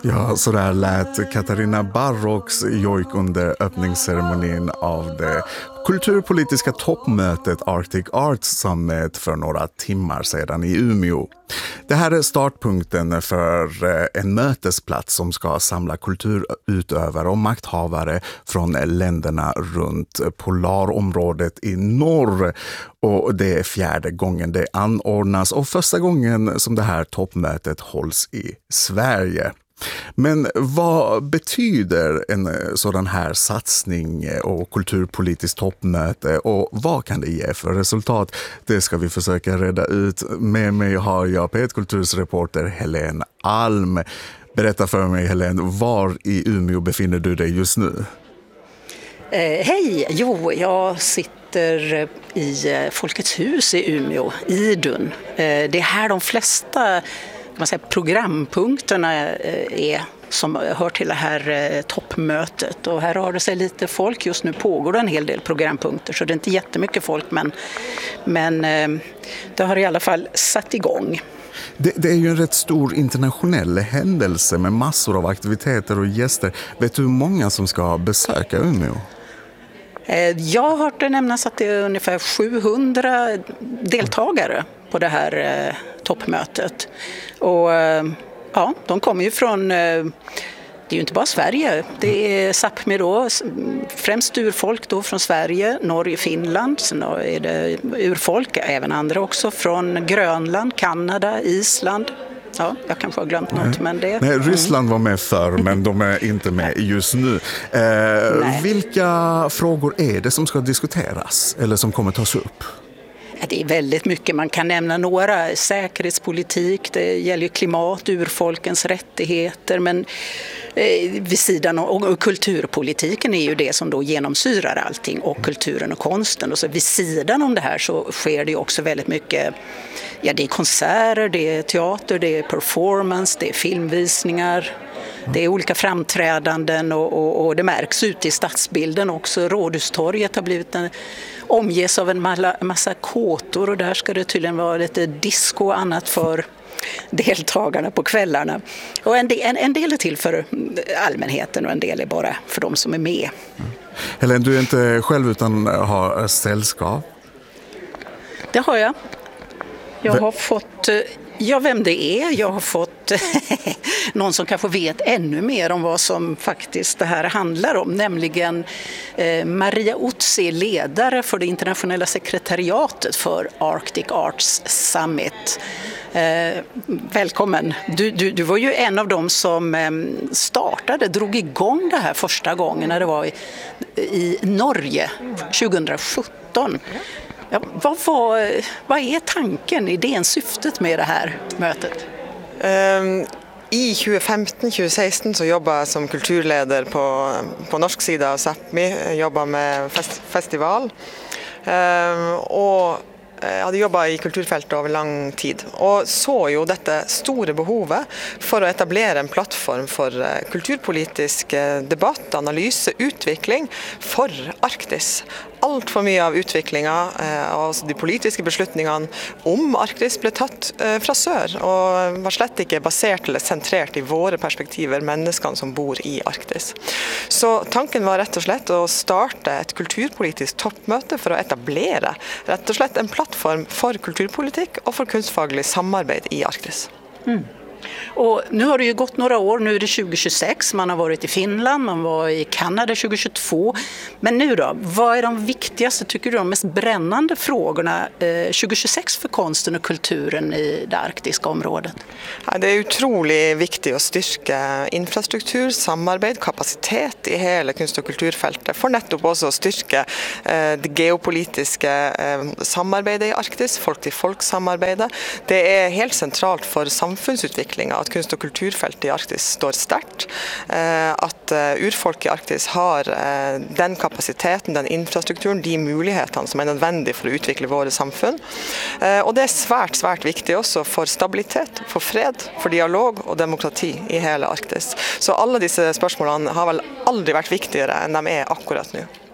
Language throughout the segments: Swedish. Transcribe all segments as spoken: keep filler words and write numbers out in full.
Ja, så där lät Katarina Barroks jojk under öppningsceremonin av det kulturpolitiska toppmötet Arctic Arts Summit för några timmar sedan i Umeå. Det här är startpunkten för en mötesplats som ska samla kulturutövare och makthavare från länderna runt polarområdet i norr. Och det är fjärde gången det anordnas och första gången som det här toppmötet hålls i Sverige. Men vad betyder en sådan här satsning och kulturpolitiskt toppmöte och vad kan det ge för resultat? Det ska vi försöka reda ut. Med mig har jag P ett Kultursreporter Helene Alm. Berätta för mig, Helene, var i Umeå befinner du dig just nu? Eh, hej, jo, jag sitter i Folkets hus i Umeå, Idun. Eh, det är här de flesta kan man säga, programpunkterna är som hör till det här toppmötet. Och här har det sig lite folk. Just nu pågår det en hel del programpunkter så det är inte jättemycket folk men, men det har i alla fall satt igång. Det, det är ju en rätt stor internationell händelse med massor av aktiviteter och gäster. Vet du hur många som ska besöka Umeå? Jag har hört det nämnas att det är ungefär sjuhundra deltagare på det här eh, toppmötet. Och eh, ja, de kommer ju från, eh, det är ju inte bara Sverige, det är Sápmi då, främst urfolk då från Sverige, Norge, Finland, sen är det urfolk, även andra också, från Grönland, Kanada, Island. Ja, jag kanske har glömt något, men det... Nej, Ryssland var med förr, men de är inte med just nu. Eh, vilka frågor är det som ska diskuteras eller som kommer tas upp? Det är väldigt mycket. Man kan nämna några. Säkerhetspolitik, det gäller ju klimat, urfolkens rättigheter, men eh, vid sidan av, och kulturpolitiken är ju det som då genomsyrar allting, och kulturen och konsten. Och så vid sidan om det här så sker det ju också väldigt mycket. Ja, det är konserter, det är teater, det är performance, det är filmvisningar. Det är olika framträdanden och, och, och det märks ute i stadsbilden också. Rådhustorget har blivit en, omges av en massa, massa kåtor och där ska det tydligen vara lite disco och annat för deltagarna på kvällarna. Och en del, en, en del är till för allmänheten och en del är bara för de som är med. Mm. Helene, du är inte själv utan har sällskap? Det har jag. Jag har fått... Ja, vem det är. Jag har fått någon som kanske vet ännu mer om vad som faktiskt det här handlar om, nämligen eh, Maria Utsi, ledare för det internationella sekretariatet för Arctic Arts Summit. Eh, välkommen. Du, du, du var ju en av dem som eh, startade, drog igång det här första gången när det var i, i Norge tjugohundrasjutton. Ja, vad, var, vad är tanken, idén, syftet med det här mötet? Um, I tjugo femton tjugo sexton så jobbade jag som kulturledare på, på norsk sida av Sápmi. Jag jobbade med fest, festival um, och jag hade jobbat i kulturfeltet över lång tid och så ju detta stora behovet för att etablera en plattform för kulturpolitisk debatt, analys, utveckling för Arktis. Allt för mycket av utvecklingen, alltså de politiska beslutningarna om Arktis blev tatt från sör och var slett inte baserat eller centrerat i våra perspektiver, människan som bor i Arktis. Så tanken var rätt och slett att starta ett kulturpolitiskt toppmöte för att etablera rätt och slett en plattform för kulturpolitik och för konstfaglig samarbete i Arktis. Mm. Och nu har det ju gått några år, nu är det tjugo tjugosex, man har varit i Finland, man var i Kanada tjugo tjugotvå. Men nu då, vad är de viktigaste, tycker du, de mest brännande frågorna eh, tjugo tjugosex för konsten och kulturen i det arktiska området? Ja, det är otroligt viktigt att styrka infrastruktur, samarbete, kapacitet i hela konst- och kulturfältet för nettopp också att styrka eh, det geopolitiska eh, samarbetet i Arktis, folk-till-folk-samarbetet. Det är helt centralt för samfunnsutvikling att konst- och kulturfeltet i Arktis står starkt, att urfolk i Arktis har den kapaciteten, den infrastrukturen, de muligheterna som är nödvändiga för att utveckla våra samfunn. Och det är svärt, svärt viktigt också för stabilitet, för fred, för dialog och demokrati i hela Arktis. Så alla dessa spörsmålen har väl aldrig varit viktigare än de är akkurat nu.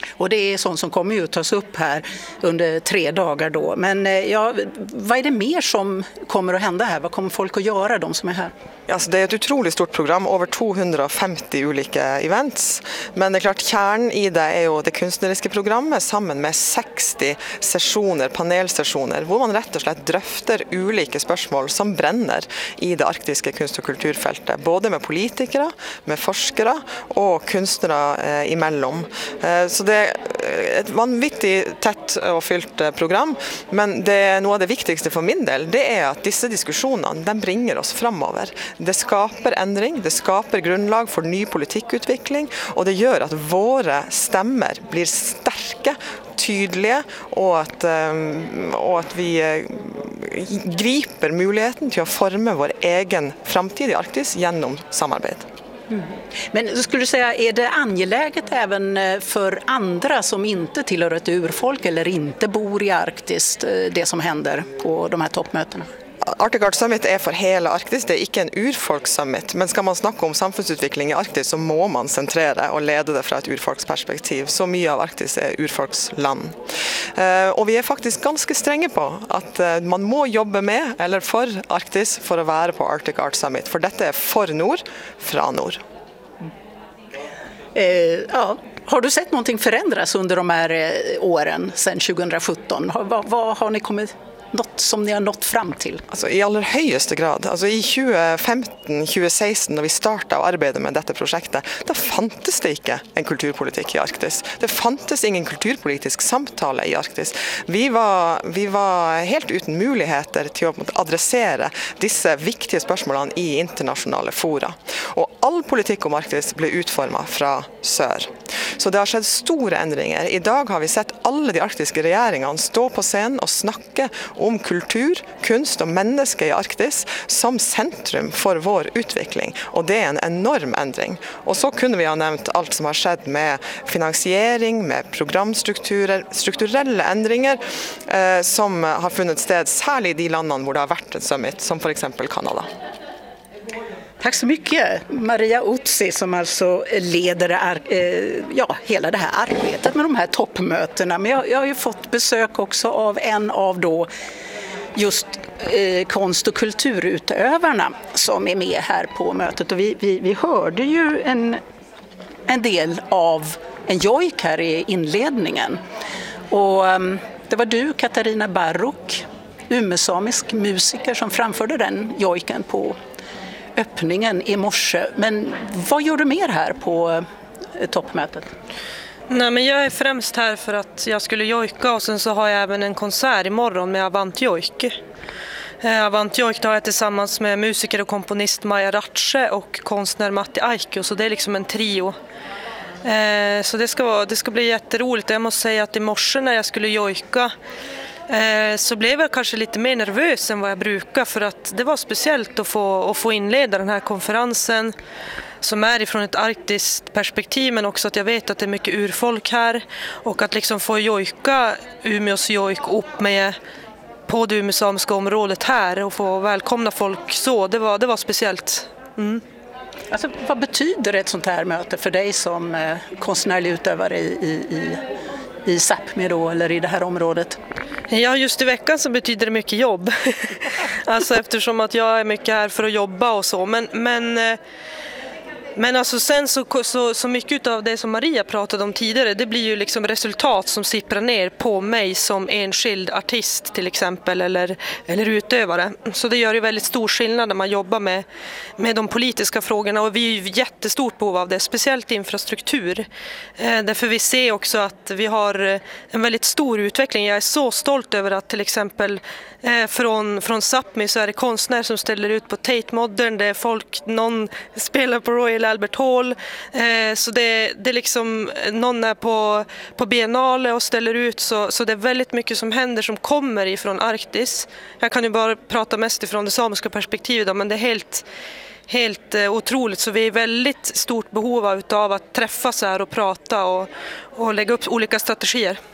Och det är sånt som kommer ju att tas upp här under tre dagar då. Men ja, vad är det mer som kommer att hända här? Vad kommer folk att göra, de som är här? Alltså det är ett otroligt stort program, över tvåhundrafemtio olika events. Men det är klart, kärnan i det är ju det konstnärliga programmet samman med sextio sessioner, panelsessioner, där man rätt och slett dröfter olika spörsmål som bränner i det arktiska konst- och kulturfältet. Både med politiker, med forskare och konstnärer eh, emellan. Eh, så det är ett vanvittigt tätt och fyllt program. Men det är något av det viktigaste för min del, det är att dessa diskussioner, den bringer oss framåt. Det skapar ändring, det skapar grundlag för ny politikutveckling och det gör att våra stämmer blir starka, tydliga och att, och att vi griper möjligheten till att forma vår egen framtid i Arktis genom samarbete. Mm. Men skulle du säga, är det angeläget även för andra som inte tillhör ett urfolk eller inte bor i Arktis, det som händer på de här toppmötena? Arctic Art Summit är för hela Arktis, det är inte en urfolkssummit, men ska man snacka om samfunnsutveckling i Arktis så må man centrera och leda det från ett urfolksperspektiv. Så mycket av Arktis är urfolksland. Och vi är faktiskt ganska stränga på att man må jobba med eller för Arktis för att vara på Arctic Art Summit, för detta är för nord, från nord. Eh, ja. Har du sett någonting förändras under de här åren sedan tjugohundrasjutton? Vad, vad har ni kommit något som ni har nått fram till? Alltså, i allra högsta grad. Alltså, i tjugofemton tjugosexton när vi startade och arbetade med detta projektet, då fanns det inte en kulturpolitik i Arktis. Det fanns ingen kulturpolitisk samtale i Arktis. Vi var, vi var helt utan möjligheter till att adressera dessa viktiga spörsmålen i internationella fora. Och all politik om Arktis blev utformad från sör. Så det har skett stora ändringar. Idag har vi sett alla de arktiska regeringarna stå på scen och snacka om kultur, konst och människa i Arktis som centrum för vår utveckling. Och det är en enorm ändring. Och så kunde vi ha nämnt allt som har skett med finansiering, med programstrukturer, strukturella ändringar eh, som har funnit sted särskilt i de länderna där det har varit ett summit, som för exempel Kanada. Tack så mycket, Maria Utsi, som alltså leder eh, ja, hela det här arbetet med de här toppmötena. Men jag, jag har ju fått besök också av en av då just eh, konst- och kulturutövarna som är med här på mötet. Och vi, vi, vi hörde ju en, en del av en jojk här i inledningen. Och um, det var du, Katarina Barrok, umesamisk musiker, som framförde den jojken på öppningen i morse. Men vad gör du mer här på eh, toppmötet? Nej, men jag är främst här för att jag skulle jojka och sen så har jag även en konsert imorgon med Avantjojk. Eh, Avantjojk har jag tillsammans med musiker och komponist Maja Ratche och konstnär Matti Aikio, så det är liksom en trio. Eh, så det ska, det ska bli jätteroligt. Jag måste säga att i morse när jag skulle jojka så blev jag kanske lite mer nervös än vad jag brukar, för att det var speciellt att få, att få inleda den här konferensen som är ifrån ett arktiskt perspektiv, men också att jag vet att det är mycket urfolk här och att liksom få jojka Umeås jojk upp med på det umesamiska området här och få välkomna folk så, det var, det var speciellt. Mm. Alltså, vad betyder ett sånt här möte för dig som eh, konstnärlig utövare i, i, i i Sápmi då, eller i det här området? Ja, just i veckan så betyder det mycket jobb. Alltså eftersom att jag är mycket här för att jobba och så. Men, men, men alltså sen så, så, så mycket av det som Maria pratade om tidigare, det blir ju liksom resultat som sipprar ner på mig som enskild artist till exempel, eller, eller utövare. Så det gör ju väldigt stor skillnad när man jobbar med, med de politiska frågorna, och vi är ju jättestort behov av det, speciellt infrastruktur. Eh, därför vi ser också att vi har en väldigt stor utveckling. Jag är så stolt över att till exempel eh, från, från Sápmi så är det konstnärer som ställer ut på Tate Modern, det är folk, någon spelar på Royal Albert Hall, eh, så det, det är liksom, någon är på, på Biennale och ställer ut, så, så det är väldigt mycket som händer som kommer ifrån Arktis. Jag kan ju bara prata mest ifrån det samiska perspektivet då, men det är helt, helt eh, otroligt, så vi är väldigt stort behov av att träffas här och prata och, och lägga upp olika strategier.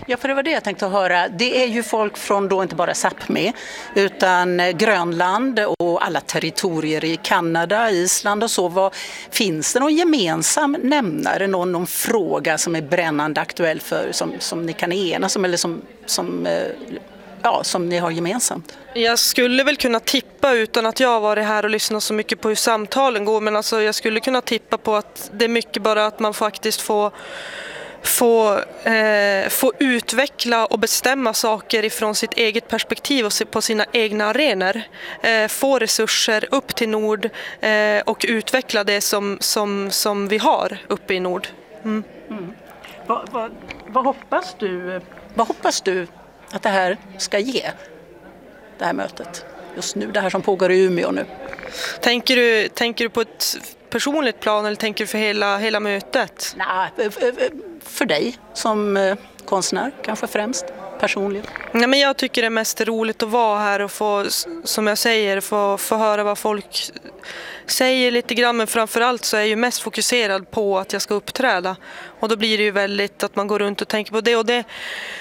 Ja, för det var det jag tänkte höra. Det är ju folk från då inte bara Sápmi utan Grönland och alla territorier i Kanada, Island och så. Vad, finns det någon gemensam nämnare, någon, någon fråga som är brännande aktuell för, som, som ni kan enas om eller som, som, ja, som ni har gemensamt? Jag skulle väl kunna tippa utan att jag har varit här och lyssnat så mycket på hur samtalen går, men alltså jag skulle kunna tippa på att det är mycket bara att man faktiskt får Få, eh, få utveckla och bestämma saker ifrån sitt eget perspektiv och på sina egna arenor. Eh, få resurser upp till nord eh, och utveckla det som, som, som vi har uppe i nord. Mm. Mm. Vad, vad, vad, hoppas du, vad hoppas du att det här ska ge, det här mötet? Just nu, det här som pågår i Umeå nu. Tänker du, tänker du på ett personligt plan eller tänker du för hela, hela mötet? Nej, för dig som konstnär kanske främst, personligen. Nej, men jag tycker det är mest roligt att vara här och få, som jag säger, få, få höra vad folk säger lite grann. Men framförallt så är jag ju mest fokuserad på att jag ska uppträda. Och då blir det ju väldigt att man går runt och tänker på det. Och det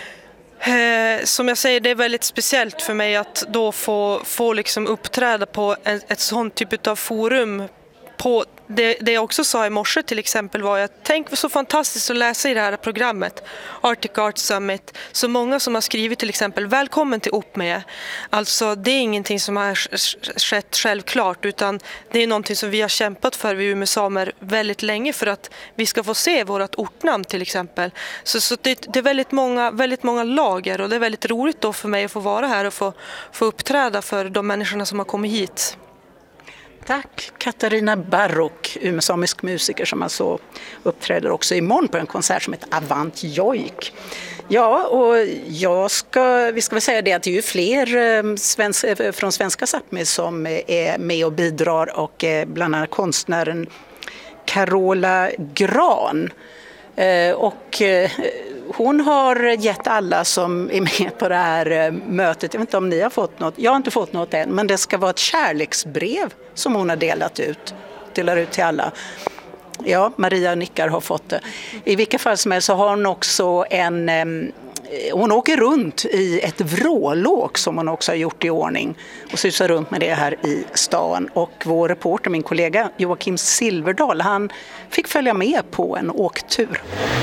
Eh, som jag säger, det är väldigt speciellt för mig att då få, få liksom uppträda på en, ett sånt typ av forum. På det, det jag också sa i morse till exempel var att tänk vad så fantastiskt att läsa i det här programmet Arctic Art Summit. Så många som har skrivit till exempel välkommen till Uppme. Alltså det är ingenting som har skett självklart utan det är någonting som vi har kämpat för vid Umeå samer väldigt länge för att vi ska få se vårt ortnamn till exempel. Så, så det, det är väldigt många, väldigt många lager och det är väldigt roligt då för mig att få vara här och få, få uppträda för de människorna som har kommit hit. Tack Katarina Barrock, umesamisk musiker som alltså uppträder också imorgon på en konsert som heter Avant Jojk. Ja, och jag ska, vi ska väl säga det att det är ju fler svensk, från svenska Sápmi som är med och bidrar och bland annat konstnären Carola Gran. Och hon har gett alla som är med på det här mötet, jag vet inte om ni har fått något, jag har inte fått något än, men det ska vara ett kärleksbrev som hon har delat ut, delar ut till alla. Ja, Maria och Nickar har fått det. I vilka fall som helst så har hon också en, hon åker runt i ett vrålåk som hon också har gjort i ordning och susar runt med det här i stan. Och vår reporter, min kollega Joakim Silverdal, han fick följa med på en åktur.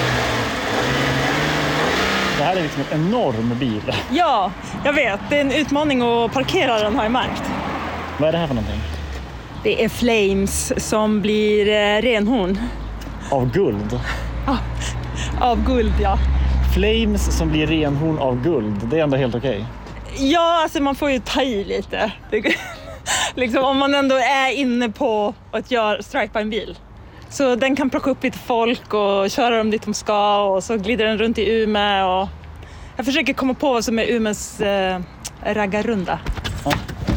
Det här är liksom en enorm bil. Ja, jag vet. Det är en utmaning att parkera den, har jag märkt. Vad är det här för någonting? Det är flames som blir eh, renhorn. Av guld? Ja, av guld, ja. Flames som blir renhorn av guld, det är ändå helt okej? Ja, alltså man får ju ta i lite. Det, liksom, om man ändå är inne på att göra stripa en bil. Så den kan plocka upp lite folk och köra dem dit de ska och så glider den runt i Umeå. Och jag försöker komma på vad som är Umeås eh, raggarrunda. Ja.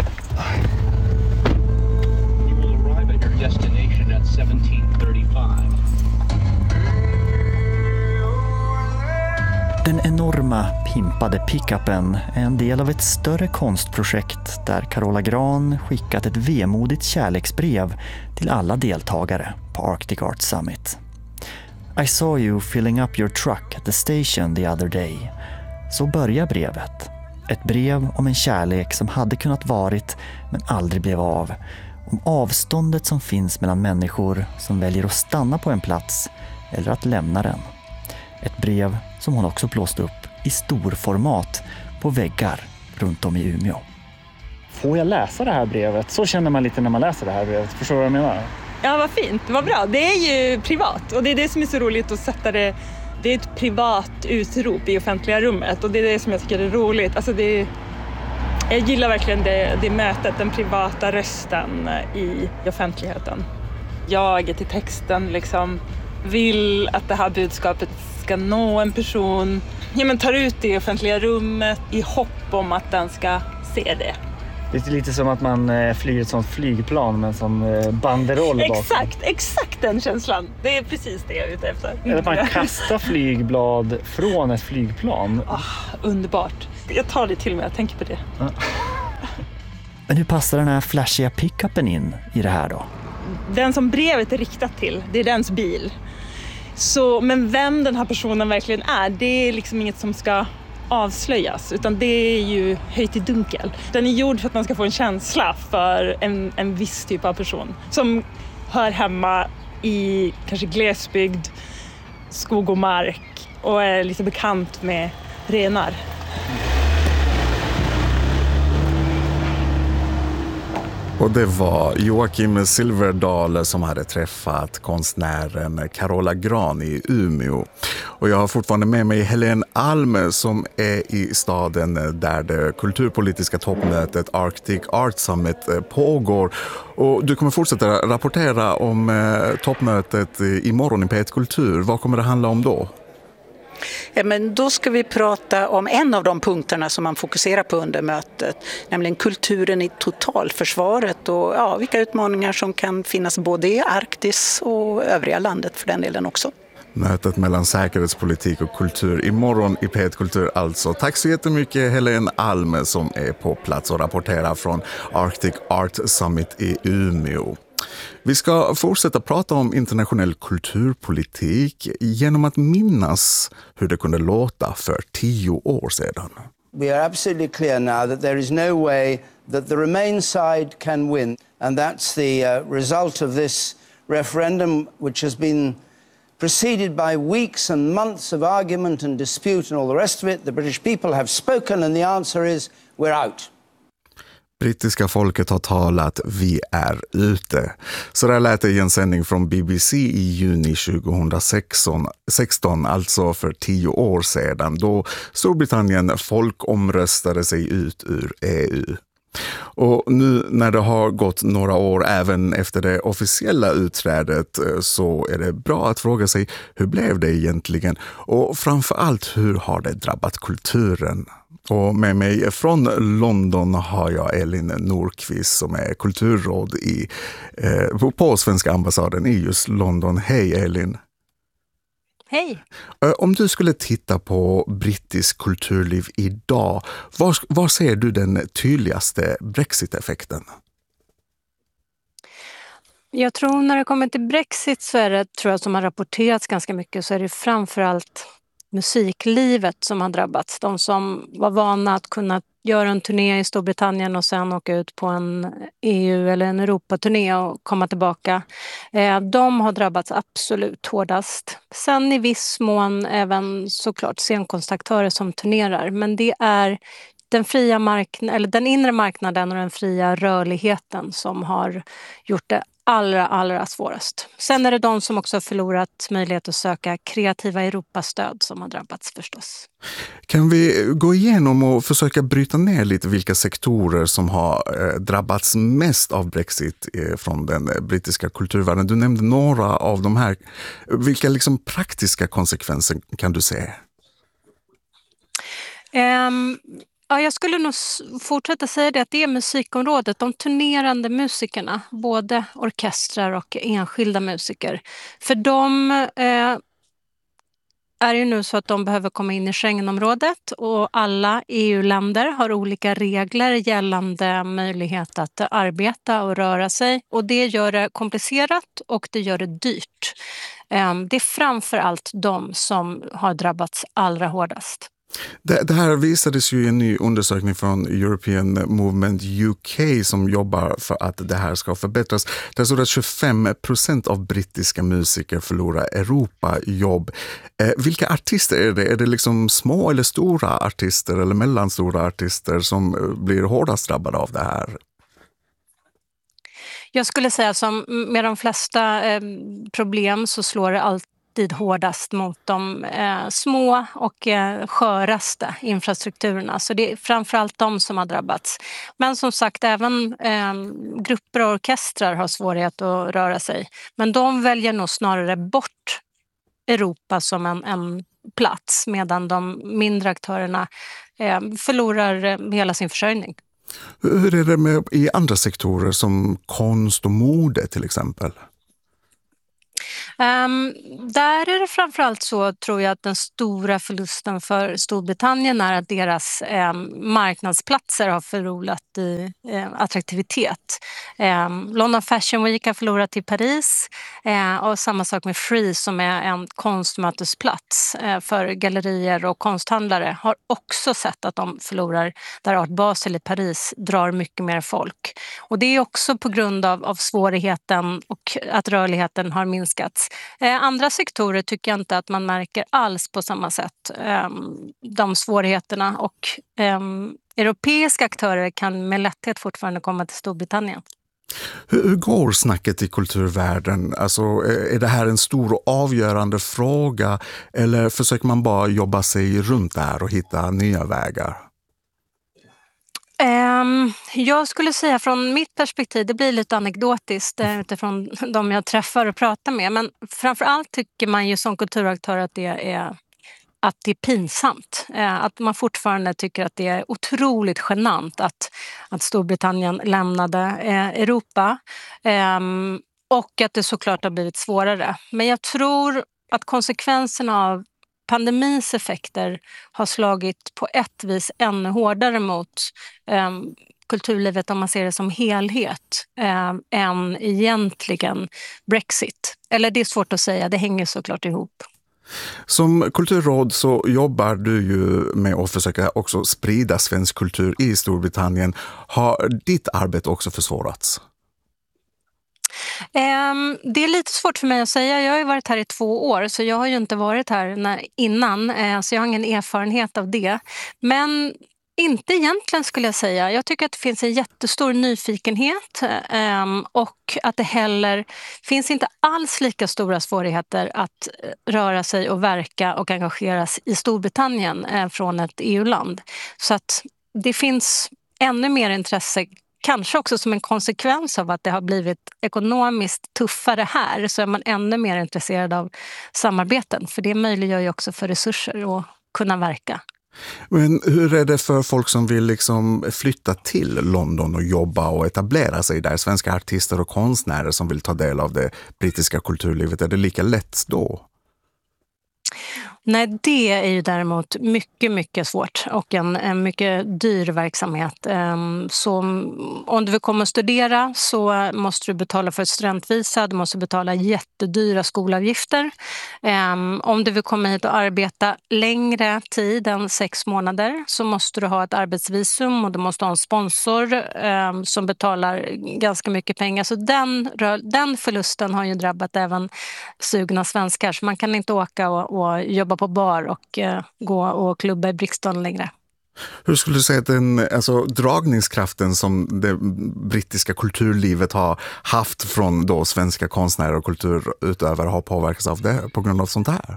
Den enorma pimpade pickupen är en del av ett större konstprojekt där Carola Gran skickat ett vemodigt kärleksbrev till alla deltagare på Arctic Art Summit. I saw you filling up your truck at the station the other day. Så börjar brevet. Ett brev om en kärlek som hade kunnat varit men aldrig blev av. Om avståndet som finns mellan människor som väljer att stanna på en plats eller att lämna den. Ett brev som hon också blåst upp i storformat på väggar runt om i Umeå. Får jag läsa det här brevet? Så känner man lite när man läser det här brevet. Förstår du vad jag menar? Ja, vad fint. Vad bra. Det är ju privat och det är det som är så roligt att sätta det. Det är ett privat utrop i offentliga rummet och det är det som jag tycker är roligt. Alltså det är, jag gillar verkligen det, det mötet, den privata rösten i offentligheten. Jag till texten liksom vill att det här budskapet ska nå en person. Ja, men tar ut det i offentliga rummet i hopp om att den ska se det. Det är lite som att man flyger ett sånt flygplan men som banderoll bakom. Exakt, exakt den känslan. Det är precis det jag är ute efter. Eller att man kastar flygblad från ett flygplan. Oh, underbart. Jag tar det till mig, jag tänker på det. Ja. Men hur passar den här flashiga pickupen in i det här då? Den som brevet är riktat till, det är dens bil. Så, men vem den här personen verkligen är, det är liksom inget som ska avslöjas, utan det är ju höjt i dunkel. Den är gjord för att man ska få en känsla för en, en viss typ av person som hör hemma i kanske glesbygd, skog och mark och är lite bekant med renar. Och det var Joakim Silverdal som hade träffat konstnären Carola Gran i Umeå. Och jag har fortfarande med mig Helene Alm som är i staden där det kulturpolitiska toppmötet Arctic Art Summit pågår. Och du kommer fortsätta rapportera om eh, toppmötet imorgon i P ett Kultur. Vad kommer det handla om då? Ja, men då ska vi prata om en av de punkterna som man fokuserar på under mötet, nämligen kulturen i totalförsvaret och ja, vilka utmaningar som kan finnas både i Arktis och övriga landet för den delen också. Mötet mellan säkerhetspolitik och kultur imorgon i P ett Kultur alltså. Tack så jättemycket Helene Alm som är på plats och rapporterar från Arctic Art Summit i Umeå. Vi ska fortsätta prata om internationell kulturpolitik genom att minnas hur det kunde låta för tio år sedan. We are absolutely clear now that there is no way that the Remain side can win. And that's the uh, result of this referendum, which has been preceded by weeks and months of argument and dispute and all the rest of it. The British people have spoken and the answer is we're out. Brittiska folket har talat, vi är ute. Så där lät det i en sändning från B B C i juni tjugohundrasexton, alltså för tio år sedan, då Storbritannien folkomröstade sig ut ur E U. Och nu när det har gått några år även efter det officiella utträdet så är det bra att fråga sig hur blev det egentligen och framförallt hur har det drabbat kulturen? Och med mig från London har jag Elin Nordqvist som är kulturråd i, eh, på Svenska ambassaden i just London. Hej Elin! Hej! Om du skulle titta på brittisk kulturliv idag, var, var ser du den tydligaste Brexit-effekten? Jag tror när det kommer till Brexit så är det, tror jag, som har rapporterats ganska mycket, så är det framförallt musiklivet som har drabbats. De som var vana att kunna göra en turné i Storbritannien och sen åka ut på en E U eller en Europaturné och komma tillbaka. De har drabbats absolut hårdast. Sen i viss mån även såklart scenkonstaktörer som turnerar. Men det är den fria marknaden, eller den inre marknaden och den fria rörligheten som har gjort det allra, allra svårast. Sen är det de som också har förlorat möjlighet att söka kreativa Europastöd som har drabbats förstås. Kan vi gå igenom och försöka bryta ner lite vilka sektorer som har drabbats mest av Brexit från den brittiska kulturvärlden? Du nämnde några av de här. Vilka liksom praktiska konsekvenser kan du se? Um... Ja, jag skulle nog fortsätta säga det att det är musikområdet, de turnerande musikerna, både orkestrar och enskilda musiker. För de eh, är ju nu så att de behöver komma in i Schengenområdet och alla E U-länder har olika regler gällande möjlighet att arbeta och röra sig. Och det gör det komplicerat och det gör det dyrt. Eh, det är framför allt de som har drabbats allra hårdast. Det, det här visades ju i en ny undersökning från European Movement U K som jobbar för att det här ska förbättras. Där står att tjugofem procent av brittiska musiker förlorar Europa-jobb. Eh, vilka artister är det? Är det liksom små eller stora artister eller mellanstora artister som blir hårdast drabbade av det här? Jag skulle säga som med de flesta eh, problem så slår det alltid hårdast mot de eh, små och eh, sköraste infrastrukturerna. Så det är framförallt de som har drabbats. Men som sagt, även eh, grupper och orkestrar har svårighet att röra sig. Men de väljer nog snarare bort Europa som en, en plats medan de mindre aktörerna eh, förlorar eh, hela sin försörjning. Hur är det med i andra sektorer som konst och mode till exempel? Um, där är det framförallt så, tror jag, att den stora förlusten för Storbritannien är att deras um, marknadsplatser har förlorat i um, attraktivitet. Um, London Fashion Week har förlorat till Paris uh, och samma sak med Frieze som är en konstmötesplats uh, för gallerier och konsthandlare har också sett att de förlorar där Art Basel i Paris drar mycket mer folk. Och det är också på grund av, av svårigheten och att rörligheten har minskats. Eh, andra sektorer tycker jag inte att man märker alls på samma sätt eh, de svårigheterna, och eh, europeiska aktörer kan med lätthet fortfarande komma till Storbritannien. Hur, hur går snacket i kulturvärlden? Alltså, är det här en stor och avgörande fråga eller försöker man bara jobba sig runt där och hitta nya vägar? Jag skulle säga från mitt perspektiv, det blir lite anekdotiskt utifrån de jag träffar och pratar med, men framförallt tycker man ju som kulturaktör att det är, att det är pinsamt. Att man fortfarande tycker att det är otroligt genant att, att Storbritannien lämnade Europa, och att det såklart har blivit svårare. Men jag tror att konsekvenserna av pandemins effekter har slagit på ett vis ännu hårdare mot um, kulturlivet, om man ser det som helhet, um, än egentligen Brexit. Eller det är svårt att säga, det hänger såklart ihop. Som kulturråd så jobbar du ju med att försöka också sprida svensk kultur i Storbritannien. Har ditt arbete också försvårats? Det är lite svårt för mig att säga. Jag har ju varit här i två år, så jag har ju inte varit här innan, så jag har ingen erfarenhet av det. Men inte egentligen, skulle jag säga. Jag tycker att det finns en jättestor nyfikenhet och att det heller finns inte alls lika stora svårigheter att röra sig och verka och engageras i Storbritannien från ett E U-land. Så att det finns ännu mer intresse, kanske också som en konsekvens av att det har blivit ekonomiskt tuffare här, så är man ännu mer intresserad av samarbeten. För det möjliggör ju också för resurser att kunna verka. Men hur är det för folk som vill liksom flytta till London och jobba och etablera sig där? Svenska artister och konstnärer som vill ta del av det brittiska kulturlivet, är det lika lätt då? Nej, det är ju däremot mycket, mycket svårt och en, en mycket dyr verksamhet. Så om du vill komma och studera så måste du betala för ett studentvisa, du måste betala jättedyra skolavgifter. Om du vill komma hit och arbeta längre tid än sex månader så måste du ha ett arbetsvisum och du måste ha en sponsor som betalar ganska mycket pengar. Så den, den förlusten har ju drabbat även sugna svenskar, så man kan inte åka och, och jobba på bar och uh, gå och klubba i Brixton längre. Hur skulle du säga att den alltså, dragningskraften som det brittiska kulturlivet har haft från då svenska konstnärer och kulturutövare har påverkats av det på grund av sånt här?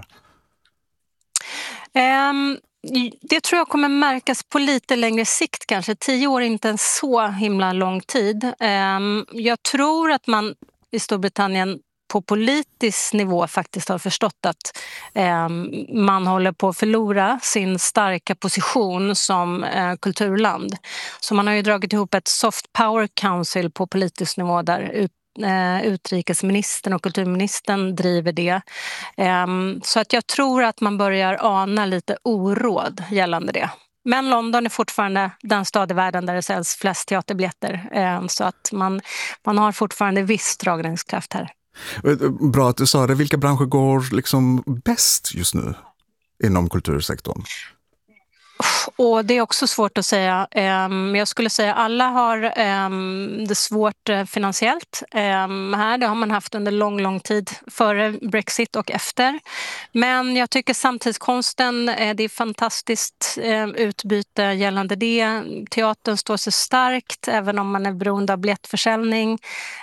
Um, det tror jag kommer märkas på lite längre sikt kanske. Tio år är inte en så himla lång tid. Um, jag tror att man i Storbritannien på politisk nivå faktiskt har förstått att eh, man håller på att förlora sin starka position som eh, kulturland. Så man har ju dragit ihop ett soft power council på politisk nivå där ut, eh, utrikesministern och kulturministern driver det. Eh, så att jag tror att man börjar ana lite oråd gällande det. Men London är fortfarande den stad i världen där det säljs flest teaterbiljetter. Eh, så att man, man har fortfarande viss dragningskraft här. Bra att du sa det. Vilka branscher går liksom bäst just nu inom kultursektorn? Och det är också svårt att säga. Jag skulle säga att alla har det svårt finansiellt här. Det har man haft under lång, lång tid före Brexit och efter. Men jag tycker samtidskonsten, det är fantastiskt utbyte gällande det. Teatern står sig starkt även om man är beroende av biljettförsäljning.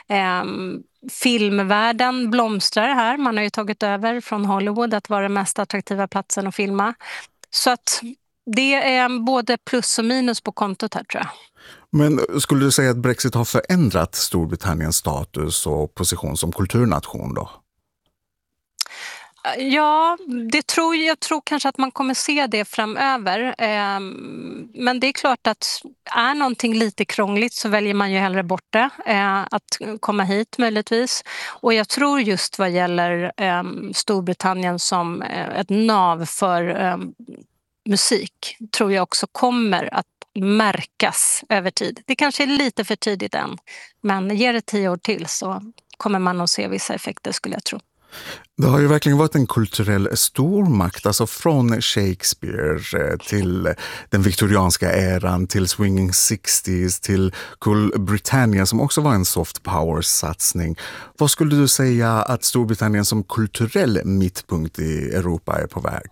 Filmvärlden blomstrar här. Man har ju tagit över från Hollywood att vara den mest attraktiva platsen att filma. Så att det är både plus och minus på kontot här, tror jag. Men skulle du säga att Brexit har förändrat Storbritanniens status och position som kulturnation då? Ja, det tror, jag tror kanske att man kommer se det framöver. Men det är klart att är någonting lite krångligt så väljer man ju hellre bort det. Att komma hit möjligtvis. Och jag tror just vad gäller Storbritannien som ett nav för musik tror jag också kommer att märkas över tid. Det kanske är lite för tidigt än, men ger det tio år till så kommer man att se vissa effekter skulle jag tro. Det har ju verkligen varit en kulturell stormakt, alltså från Shakespeare till den viktorianska eran, till Swinging sextiotalet, till Cool Britannia som också var en soft power-satsning. Vad skulle du säga att Storbritannien som kulturell mittpunkt i Europa är på väg?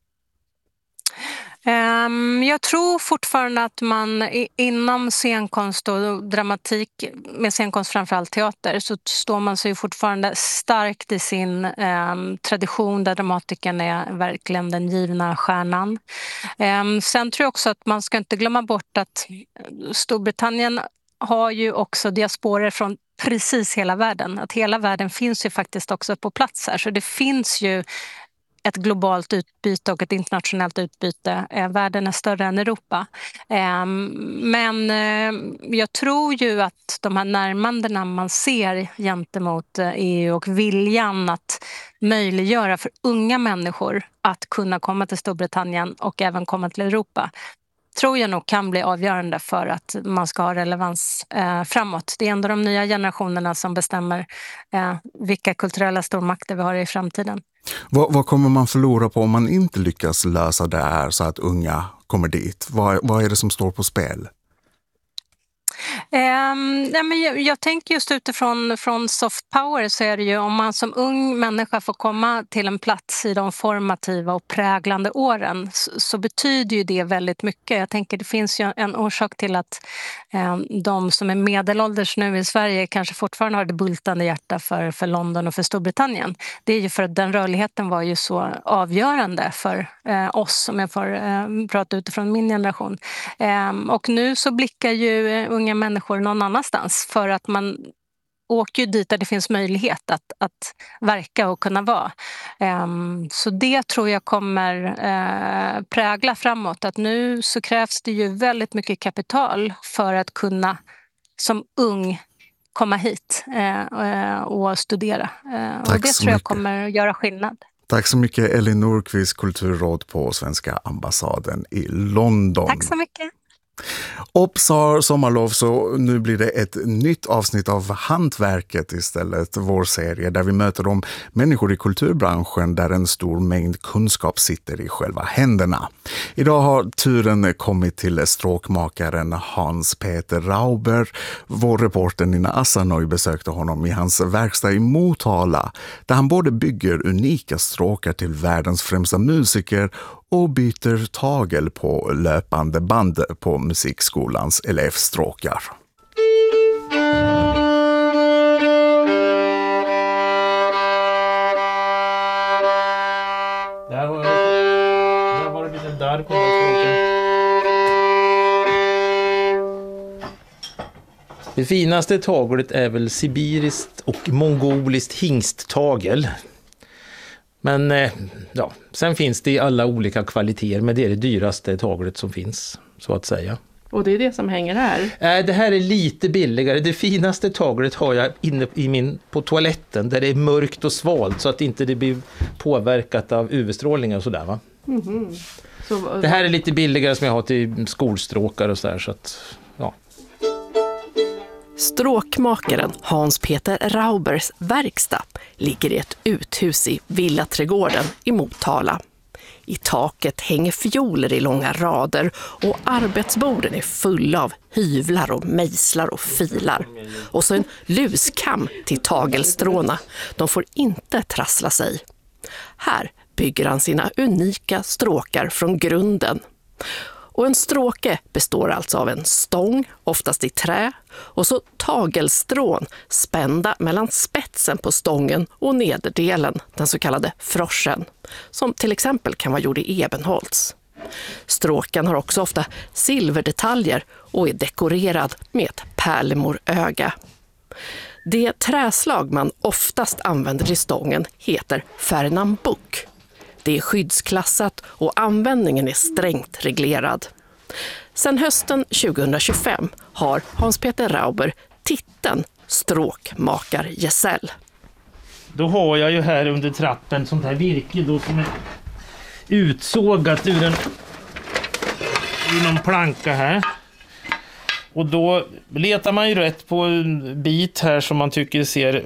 Jag tror fortfarande att man inom scenkonst och dramatik, med scenkonst framförallt teater, så står man sig fortfarande starkt i sin eh, tradition där dramatiken är verkligen den givna stjärnan. Eh, sen tror jag också att man ska inte glömma bort att Storbritannien har ju också diasporer från precis hela världen. Att hela världen finns ju faktiskt också på plats här, så det finns ju ett globalt utbyte och ett internationellt utbyte. Världen är större än Europa. Men jag tror ju att de här närmandena man ser gentemot E U och viljan att möjliggöra för unga människor att kunna komma till Storbritannien och även komma till Europa tror jag nog kan bli avgörande för att man ska ha relevans eh, framåt. Det är ändå de nya generationerna som bestämmer eh, vilka kulturella stormakter vi har i framtiden. Vad, vad kommer man förlora på om man inte lyckas lösa det här så att unga kommer dit? Vad, vad är det som står på spel? Um, ja, men jag, jag tänker just utifrån från soft power så är det ju om man som ung människa får komma till en plats i de formativa och präglande åren så, så betyder ju det väldigt mycket. Jag tänker det finns ju en orsak till att um, de som är medelålders nu i Sverige kanske fortfarande har det bultande hjärta för, för London och för Storbritannien. Det är ju för att den rörligheten var ju så avgörande för uh, oss, om jag får uh, prata utifrån min generation. Um, och nu så blickar ju uh, unga människor någon annanstans för att man åker ju dit där det finns möjlighet att, att verka och kunna vara. Um, så det tror jag kommer uh, prägla framåt. Att nu så krävs det ju väldigt mycket kapital för att kunna som ung komma hit uh, och studera. Uh, och det tror jag mycket. kommer göra skillnad. Tack så mycket Elin Nordqvist, kulturråd på Svenska ambassaden i London. Tack så mycket. Ops har sommarlov, så nu blir det ett nytt avsnitt av Hantverket istället, vår serie där vi möter de människor i kulturbranschen där en stor mängd kunskap sitter i själva händerna. Idag har turen kommit till stråkmakaren Hans-Peter Rauber. Vår reporter Nina Asanoy besökte honom i hans verkstad i Motala där han både bygger unika stråkar till världens främsta musiker och byter tagel på löpande band på musikskolans elevstråkar. Där var det, där var det lite darr på den stråken. Det finaste taglet är väl sibiriskt och mongoliskt hingsttagel. Men ja, sen finns det i alla olika kvaliteter, men det är det dyraste taglet som finns, så att säga. Och det är det som hänger här? Äh, det här är lite billigare. Det finaste taglet har jag inne i min, på toaletten där det är mörkt och svalt så att inte det blir påverkat av U V-strålning och sådär, va? Mm-hmm. Så, det här är lite billigare som jag har till skolstråkar och sådär, så att ja. Stråkmakaren Hans-Peter Raubers verkstad ligger i ett uthus i Villaträdgården i Motala. I taket hänger fioler i långa rader och arbetsborden är fulla av hyvlar och mejslar och filar. Och så en luskam till tagelstråna. De får inte trassla sig. Här bygger han sina unika stråkar från grunden. Och en stråke består alltså av en stång, oftast i trä, och så tagelstrån spända mellan spetsen på stången och nederdelen, den så kallade froschen, som till exempel kan vara gjord i ebenholts. Stråken har också ofta silverdetaljer och är dekorerad med ett pärlemoröga. Det träslag man oftast använder i stången heter Fernambuk. Det är skyddsklassat och användningen är strängt reglerad. Sedan hösten tjugohundratjugofem har Hans-Peter Rauber titeln stråkmakargesäll. Då har jag ju här under trappen sånt här virke då som är utsågat ur en, ur någon planka här. Och då letar man ju rätt på en bit här som man tycker ser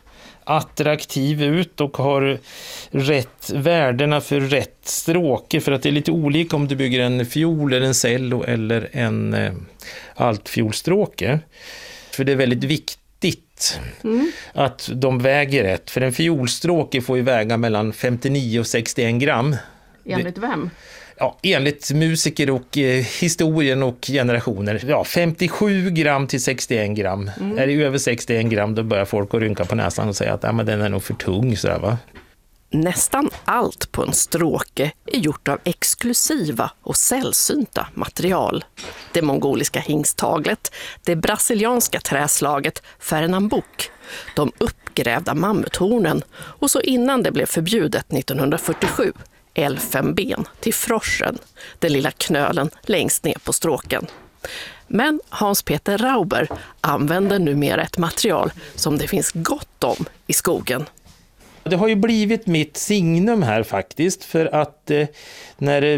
attraktiv ut och har rätt värdena för rätt stråke, för att det är lite olika om du bygger en fiol eller en cello eller en eh, altfiolstråke. För det är väldigt viktigt mm. att de väger rätt. För en fiolstråke får ju väga mellan femtionio och sextioen gram. Enligt vem? Ja, enligt musiker och eh, historien och generationer. Ja, femtiosju gram till sextioen gram. Mm. Är det över sextioen gram då börjar folk att rynka på näsan och säga att ja, men den är nog för tung. Sådär, va? Nästan allt på en stråke är gjort av exklusiva och sällsynta material. Det mongoliska hingstaglet, det brasilianska träslaget Fernambuk, de uppgrävda mammuthornen och så innan det blev förbjudet nittonhundrafyrtiosju elfenben till froschen, den lilla knölen längst ner på stråken. Men Hans-Peter Rauber använder numera ett material som det finns gott om i skogen. Det har ju blivit mitt signum här faktiskt, för att eh, när eh,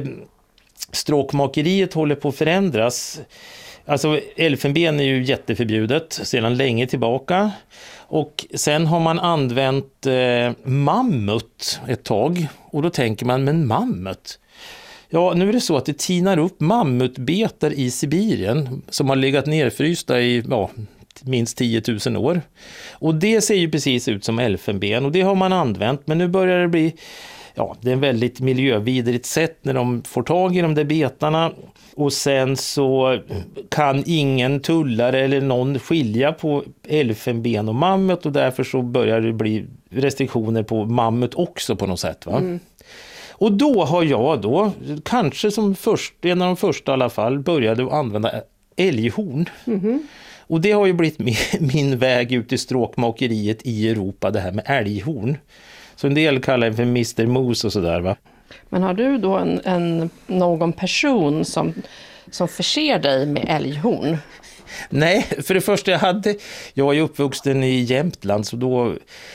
stråkmakeriet håller på att förändras, alltså elfenben är ju jätteförbjudet sedan länge tillbaka, och sen har man använt eh, mammut ett tag, och då tänker man, men mammut? Ja, nu är det så att det tinar upp mammutbetar i Sibirien som har legat nerfrysta i ja, minst tio tusen år. Och det ser ju precis ut som elfenben, och det har man använt, men nu börjar det bli, ja, det är en väldigt miljövidrigt sätt när de får tag i de där betarna, och sen så kan ingen tullare eller någon skilja på elfenben och mammut, och därför så börjar det bli restriktioner på mammut också på något sätt, va? Mm. Och då har jag då, kanske som först, en av de första i alla fall, började att använda älghorn. Mm-hmm. Och det har ju blivit min, min väg ut i stråkmakeriet i Europa, det här med älghorn. Så en del kallar det för mister Moose och sådär, va? Men har du då en, en, någon person som, som förser dig med älghorn? Nej, för det första jag hade, jag är ju uppvuxen i Jämtland, så då,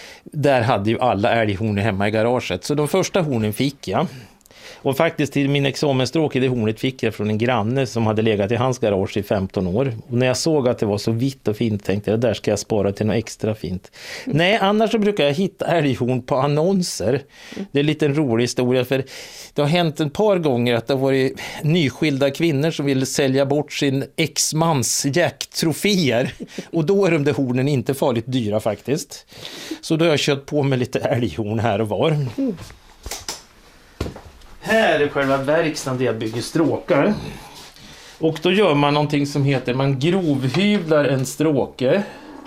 där hade ju alla älghorn hemma i garaget. Så de första hornen fick jag. Och faktiskt till min examenstråk i det hornet fick jag från en granne som hade legat i hans garage i femton år. Och när jag såg att det var så vitt och fint tänkte jag, där ska jag spara till något extra fint. Mm. Nej, annars så brukar jag hitta älghorn på annonser. Mm. Det är lite en rolig historia, för det har hänt ett par gånger att det har varit nyskilda kvinnor som vill sälja bort sin exmans jakttroféer. Och då är de där hornen inte farligt dyra faktiskt. Så då har jag kört på med lite älghorn här och var. Mm. Här är själva verkstaden där jag bygger stråkar. Och då gör man någonting som heter, man grovhyvlar en stråke.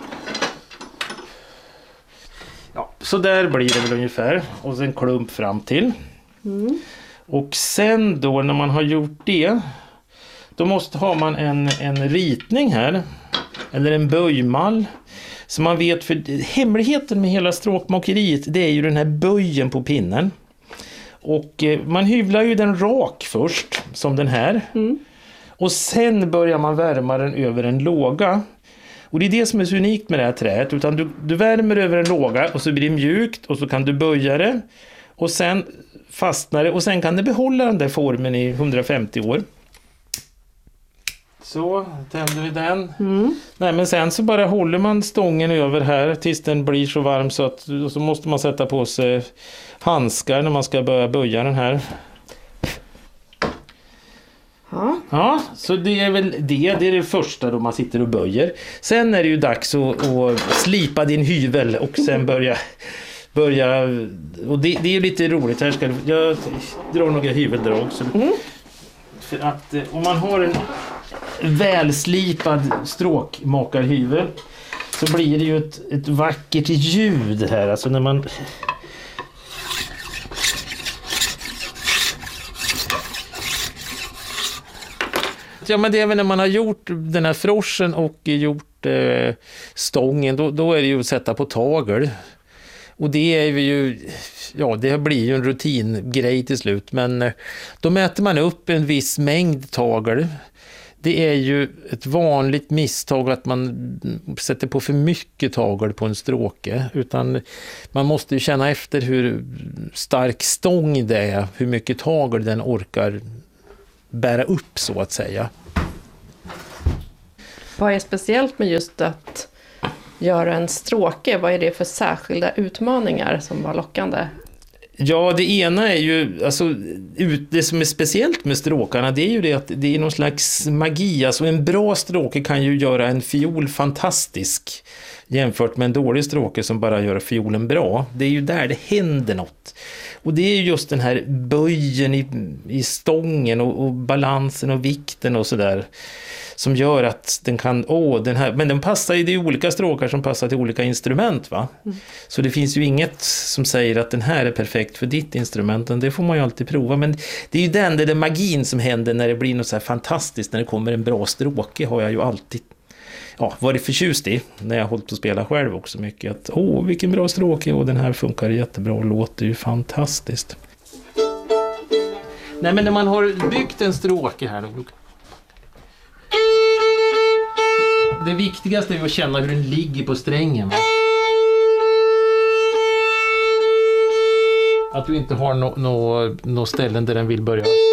Ja, så där blir det väl ungefär. Och sen klump fram till. Mm. Och sen då när man har gjort det, då måste ha man en, en ritning här. Eller en böjmall. Så man vet, för hemligheten med hela stråkmakeriet, det är ju den här böjen på pinnen. Och man hyvlar ju den rak först, som den här. Mm. Och sen börjar man värma den över en låga. Och det är det som är så unikt med det här träet. Utan du, du värmer över en låga och så blir det mjukt och så kan du böja det. Och sen fastnar det och sen kan det behålla den där formen i hundrafemtio år. Så tänder vi den. Mm. Nej, men sen så bara håller man stången över här tills den blir så varm så att, och så måste man sätta på sig handskar när man ska börja böja den här. Ja. Ja, så det är väl det. Det är det första då man sitter och böjer. Sen är det ju dags att, att slipa din hyvel och sen börja börja och det, det är ju lite roligt. Här ska jag dra några hyveldrag så, mm. För att om man har en välslipad stråkmakarhyvel så blir det ju ett, ett vackert ljud här, alltså när man ja, men det är väl när man har gjort den här froschen och gjort bort eh, stången, då, då är det ju att sätta på tagel. Och det är ju, ja, det blir ju en rutingrej till slut, men eh, då mäter man upp en viss mängd tagel. Det är ju ett vanligt misstag att man sätter på för mycket tagel på en stråke, utan man måste ju känna efter hur stark stång det är, hur mycket tagel den orkar bära upp så att säga. Vad är speciellt med just att göra en stråke? Vad är det för särskilda utmaningar som var lockande? Ja, det ena är ju, alltså, det som är speciellt med stråkarna, det är ju det att det är någon slags magi. Alltså en bra stråke kan ju göra en fiol fantastisk jämfört med en dålig stråke som bara gör fiolen bra. Det är ju där det händer något. Och det är ju just den här böjen i, i stången och, och balansen och vikten och sådär som gör att den kan, åh, den här, men den passar ju, det är olika stråkar som passar till olika instrument, va? Mm. Så det finns ju inget som säger att den här är perfekt för ditt instrument, det får man ju alltid prova, men det är ju den, det är den magin som händer när det blir något så här fantastiskt, när det kommer en bra stråke, har jag ju alltid ja, varit förtjust i, när jag har hållit på att spela själv också mycket, att åh, vilken bra stråke, och den här funkar jättebra och låter ju fantastiskt. Nej, men när man har byggt en stråke här då, det viktigaste är att känna hur den ligger på strängen. Va? Att du inte har några no, no ställen där den vill börja